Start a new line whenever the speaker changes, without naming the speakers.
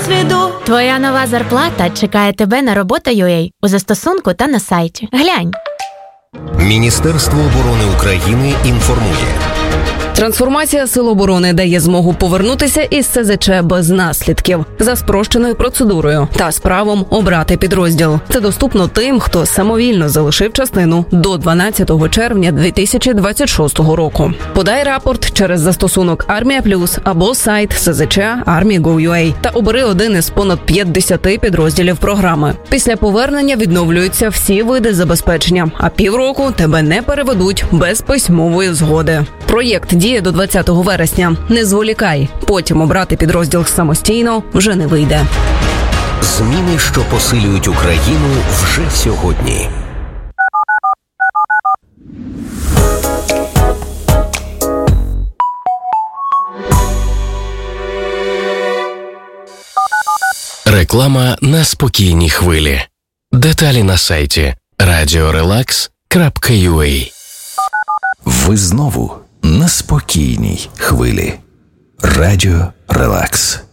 досвіду.
Твоя нова зарплата чекає тебе на робота.ua у застосунку та на сайті. Глянь.
Міністерство оборони України інформує.
Трансформація Сил оборони дає змогу повернутися із СЗЧ без наслідків, за спрощеною процедурою та з правом обрати підрозділ. Це доступно тим, хто самовільно залишив частину до 12 червня 2026 року. Подай рапорт через застосунок Армія Плюс або сайт СЗЧ Army.gov.ua та обери один із понад 50 підрозділів програми. Після повернення відновлюються всі види забезпечення, а півроку тебе не переведуть без письмової згоди. Проєкт діє до 20 вересня. Не зволікай. Потім обрати підрозділ самостійно вже не вийде.
Зміни, що посилюють Україну вже сьогодні. Реклама на спокійній хвилі. Деталі на сайті radiorelax.ua.
Ви знову на спокійній хвилі. Радіо Релакс.